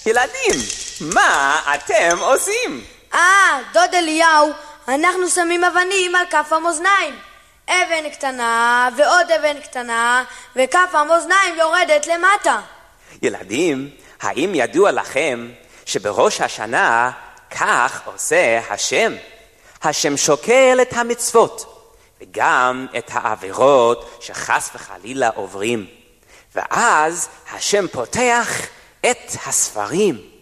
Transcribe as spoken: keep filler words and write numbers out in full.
ילדים, מה אתם עושים? אה, דוד אליהו, אנחנו שמים אבנים על כף המאזניים. אבן קטנה ועוד אבן קטנה, וכף המאזניים יורדת למטה. ילדים, האם ידוע לכם שבראש השנה כך עושה השם? השם שוקל את המצוות וגם את העבירות שחס וחלילה עוברים. ואז השם פותח את הספרים